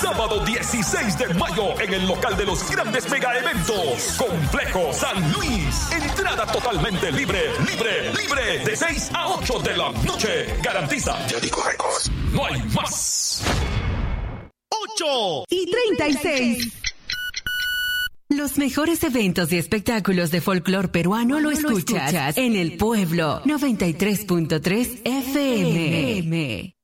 Sábado 16 de mayo en el local de los grandes mega eventos. Complejo San Luis. Entrada totalmente libre, de 6 a 8 de la noche. Garantiza Jericho Records. No hay más. 8:36. Los mejores eventos y espectáculos de folclor peruano lo escuchas en el Pueblo 93.3 FM.